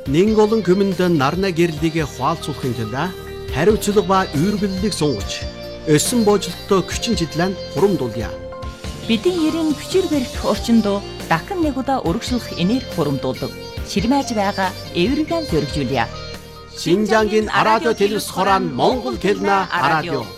Нэг олон хүмүнд нарна гэрлийг хуалцуулахын тулд хариуцлага ба үйргэллийг сунгаж, өссөн боожлолттой хүчин чиглэлд хурамдуулъя. Бидний ерийн хүчээр барих орчинд дахин нэг удаа өргөжлөх энерги хурамдуулдаг. Ширмэж байгаа эвригэн зөргижүүлье. Шинжангийн радио телевиз хорон Монгол хэлний радио.